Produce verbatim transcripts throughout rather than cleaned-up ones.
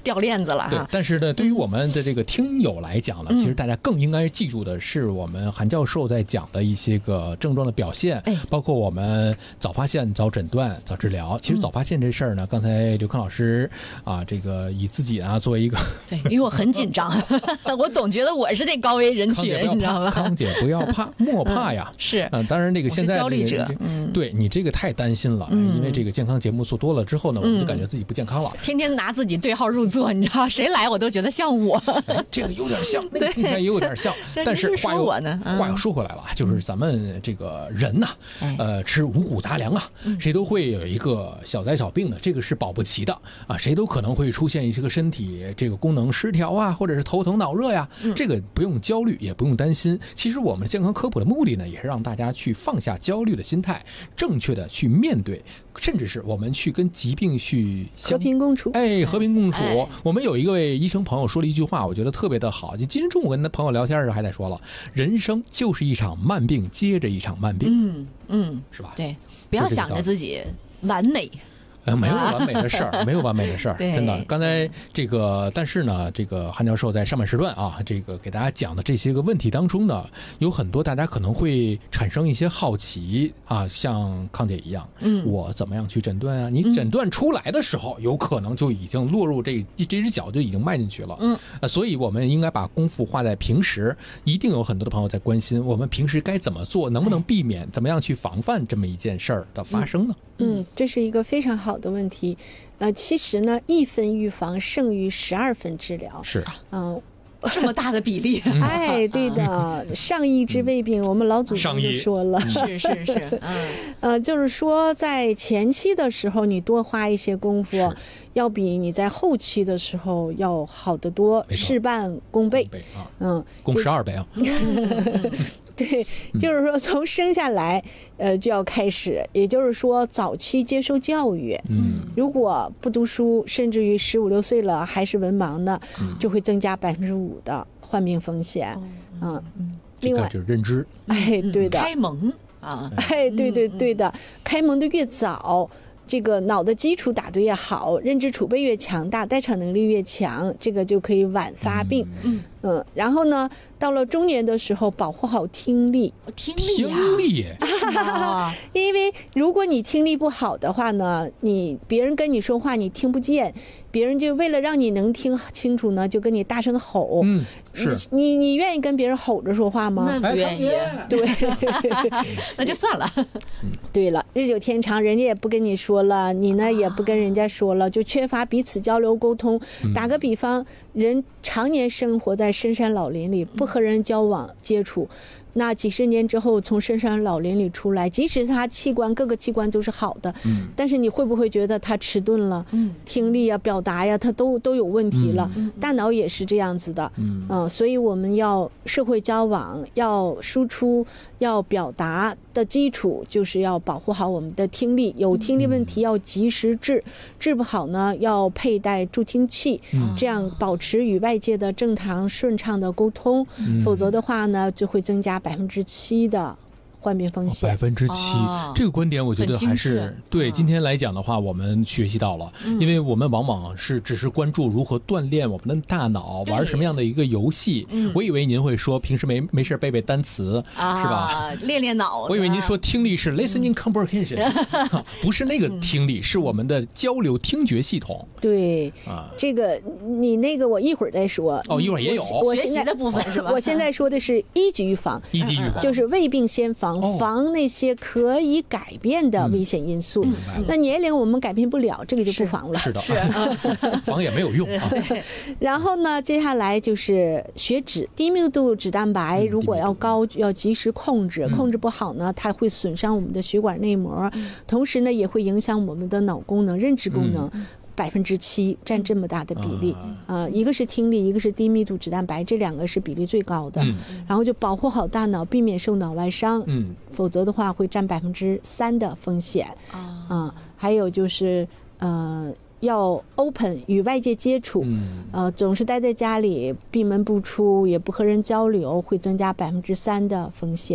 掉链子了对，但是呢，对于我们的这个听友来讲呢， 嗯、 其实大家更应该记住的是我们韩教授在讲的一些个症状的表现， 哎、 包括我们早发现、早诊断、早治疗。其实早发现这事儿呢，嗯、刚才刘康老师啊，这个以自己啊作为一个， 对，因为我很紧张，我总觉得我是这高危人群，你知道吗？ 康姐不要怕，莫怕呀。 嗯、是， 嗯、呃，当然这个现在、这个、 焦虑者，嗯， 对你这个太担心了，嗯、因为这个健康节目做多了之后呢，我们就感觉自己不健康了， 天天拿自己对号入座，你知道，谁来我都觉得像我。 哎、这个有点像，那个听起来也有点像，但是话又我呢，嗯、 话又说回来了，就是咱们这个人呐、啊，呃，吃五谷杂粮啊，谁都会有一个小灾小病的，这个是保不齐的啊，谁都可能会出现一些个身体这个功能失调啊，或者是头疼脑热呀，这个不用焦虑，也不用担心。其实我们健康科普的目的呢，也是让大家去放下焦虑的心态，正确的去面对，甚至是我们去跟疾病去和平共处。 哎，和平共处。 哎、 我们有一位医生朋友说了一句话，我觉得特别的好。就今天中午跟他朋友聊天的时候还在说了，人生就是一场慢病接着一场慢病， 嗯嗯， 是吧？ 对，不要想着自己完美。 呃，没有完美的事儿，没有完美的事儿，真的。刚才这个，但是呢，这个韩教授在上半时段啊，这个给大家讲的这些个问题当中呢，有很多大家可能会产生一些好奇啊，像康姐一样，嗯，我怎么样去诊断啊？你诊断出来的时候，有可能就已经落入这这只脚就已经迈进去了，嗯，呃，所以我们应该把功夫花在平时。一定有很多的朋友在关心，我们平时该怎么做，能不能避免，怎么样去防范这么一件事儿的发生呢？ 嗯，这是一个非常好的问题。呃，其实呢，一分预防胜于十二分治疗。 是， 嗯、 呃，这么大的比例。 哎，对的，上医治未病，我们老祖宗就说了。 是是是，嗯， 呃，就是说在前期的时候，你多花一些功夫，要比你在后期的时候要好得多，事半功倍。 倍啊、 嗯， 功十二倍啊。 对，就是说从生下来，呃，就要开始，也就是说早期接受教育。 嗯， 如果不读书，甚至于十五六岁了还是文盲呢，嗯、就会增加百分之五的患病风险。嗯， 嗯另外就是认知， 哎，对的， 开蒙啊， 哎，对对对的，开蒙的越早。这个脑的基础打得越好，认知储备越强大，代偿能力越强，这个就可以晚发病。嗯嗯，然后呢，到了中年的时候，保护好听力。 听力呀、 啊，听力， 因为如果你听力不好的话呢，你别人跟你说话你听不见，别人就为了让你能听清楚呢，就跟你大声吼。 嗯，是你你愿意跟别人吼着说话吗？ 那不愿意。 对， 那就算了。 对了，日久天长，人家也不跟你说了，你呢也不跟人家说了，就缺乏彼此交流沟通。打个比方，人常年生活在深山老林里，不和人交往接触，那几十年之后从深山老林里出来，即使他器官各个器官都是好的，嗯，但是你会不会觉得他迟钝了？嗯，听力啊、表达呀、啊，他都都有问题了。嗯，大脑也是这样子的。嗯，呃、所以我们要社会交往，要输出，要表达的基础就是要保护好我们的听力。有听力问题要及时治，治不好呢要佩戴助听器，嗯，这样保持与外界的正常顺畅的沟通。嗯，否则的话呢就会增加百分之七的患病风险。 百分之七，这个观点我觉得还是对。今天来讲的话，我们学习到了，嗯、因为我们往往是只是关注如何锻炼我们的大脑，玩什么样的一个游戏。嗯、我以为您会说平时没没事背背单词， 啊、 是吧？ 练练脑子。 我以为您说听力是 listening comprehension，、嗯、不是那个听力，是我们的交流听觉系统。 对，啊，这个你那个我一会儿再说。 哦，一会儿也有我学习的部分是吧？ 我现在说的是一级预防， 一级预防就是未病先防。防那些可以改变的危险因素，嗯、那年龄我们改变不了，这个就不防了。 是的，是防也没有用啊。 对。然后呢，接下来就是血脂，低密度脂蛋白如果要高，要及时控制，嗯、控制不好呢，它会损伤我们的血管内膜，嗯、同时呢，也会影响我们的脑功能、认知功能。嗯百分之七占这么大的比例啊、呃，一个是听力，一个是低密度脂蛋白，这两个是比例最高的。嗯、然后就保护好大脑，避免受脑外伤。嗯，否则的话会占百分之三的风险。啊、呃，还有就是呃。要 open 与外界接触，嗯、呃，总是待在家里闭门不出，也不和人交流，会增加百分之三的风险。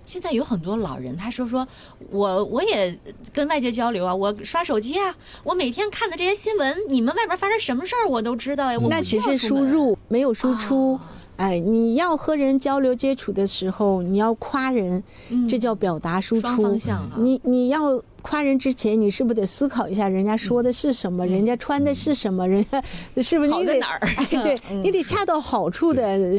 现在有很多老人，他说说我我也跟外界交流啊，我刷手机啊，我每天看的这些新闻，你们外边发生什么事儿我都知道呀。我那只是输入，没有输出。哦，哎，你要和人交流接触的时候，你要夸人，嗯、这叫表达输出。 双方向啊。 你你要夸人之前，你是不是得思考一下人家说的是什么，嗯、人家穿的是什么，人家是不是你得好在哪儿？ 哎，对，你得恰到好处的